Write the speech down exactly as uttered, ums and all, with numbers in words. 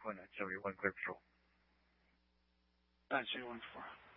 four nine seven one clear patrol. nine zero one four.